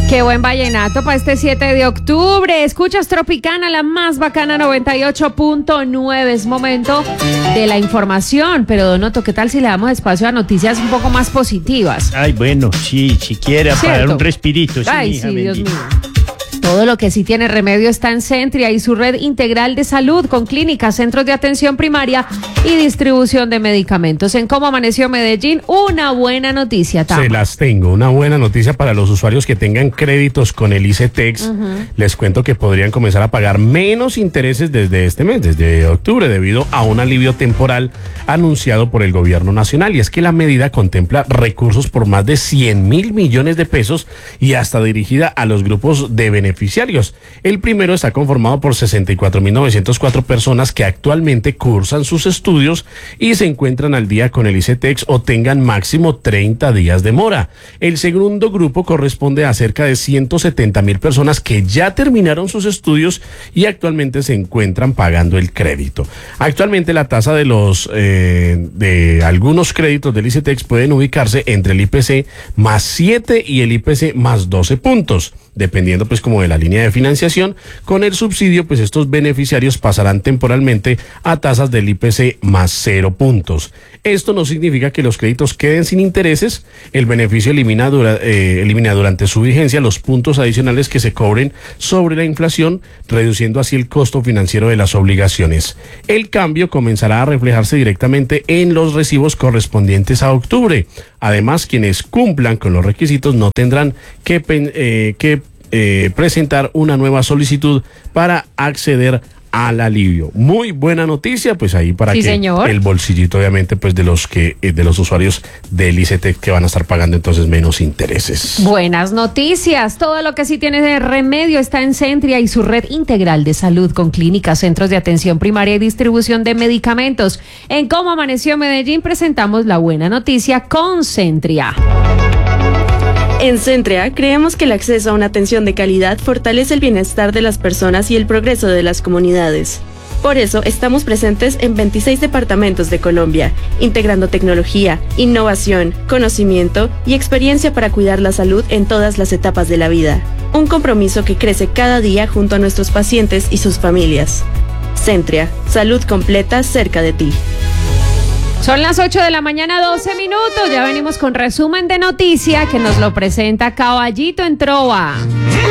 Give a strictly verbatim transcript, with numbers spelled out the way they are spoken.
Qué buen vallenato para este siete de octubre. Escuchas Tropicana, la más bacana, noventa y ocho punto nueve. Es momento de la información. Pero, Donoto, ¿qué tal si le damos espacio a noticias un poco más positivas? Ay, bueno, sí, siquiera ¿Cierto? Para dar un respirito. Sí, Ay, hija, sí, Dios bendita. mío. Todo lo que sí tiene remedio está en Centria y su red integral de salud con clínicas, centros de atención primaria y distribución de medicamentos. En Cómo Amaneció Medellín, una buena noticia, Tama. Se las tengo. Una buena noticia para los usuarios que tengan créditos con el ICETEX. Uh-huh. Les cuento que podrían comenzar a pagar menos intereses desde este mes, desde octubre, debido a un alivio temporal anunciado por el gobierno nacional. Y es que la medida contempla recursos por más de cien mil millones de pesos y hasta dirigida a los grupos de beneficiarios. El primero está conformado por sesenta y cuatro mil novecientas cuatro personas que actualmente cursan sus estudios y se encuentran al día con el ICETEX o tengan máximo treinta días de mora. El segundo grupo corresponde a cerca de ciento setenta mil personas que ya terminaron sus estudios y actualmente se encuentran pagando el crédito. Actualmente la tasa de los eh, de algunos créditos del ICETEX pueden ubicarse entre el I P C más siete y el I P C más doce puntos, dependiendo pues como de la línea de financiación. Con el subsidio, pues estos beneficiarios pasarán temporalmente a tasas del I P C más cero puntos. Esto no significa que los créditos queden sin intereses. El beneficio elimina, dura, eh, elimina durante su vigencia los puntos adicionales que se cobren sobre la inflación, reduciendo así el costo financiero de las obligaciones. El cambio comenzará a reflejarse directamente en los recibos correspondientes a octubre. Además, quienes cumplan con los requisitos no tendrán que, eh, que eh, presentar una nueva solicitud para acceder al alivio. Muy buena noticia, pues ahí para sí, que señor. El bolsillito, obviamente, pues de los que de los usuarios del ICETEX que van a estar pagando entonces menos intereses. Buenas noticias. Todo lo que sí tiene de remedio está en Centria y su red integral de salud con clínicas, centros de atención primaria y distribución de medicamentos. En Cómo Amaneció Medellín presentamos la buena noticia con Centria. En Centria, creemos que el acceso a una atención de calidad fortalece el bienestar de las personas y el progreso de las comunidades. Por eso, estamos presentes en veintiséis departamentos de Colombia, integrando tecnología, innovación, conocimiento y experiencia para cuidar la salud en todas las etapas de la vida. Un compromiso que crece cada día junto a nuestros pacientes y sus familias. Centria, salud completa cerca de ti. Son las ocho de la mañana, doce minutos. Ya venimos con resumen de noticia que nos lo presenta Caballito en Trova.